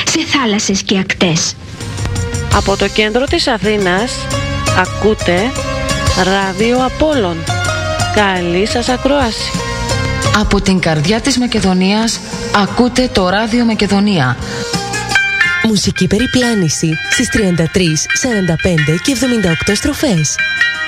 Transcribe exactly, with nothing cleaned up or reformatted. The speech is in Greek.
σε θάλασσες και ακτές. Από το κέντρο της Αθήνας ακούτε Ράδιο Απόλλων. Καλή σας ακρόαση. Από την καρδιά της Μακεδονίας ακούτε το Ράδιο Μακεδονία. Μουσική περιπλάνηση στις τριάντα τρεις, σαράντα πέντε και εβδομήντα οκτώ στροφές.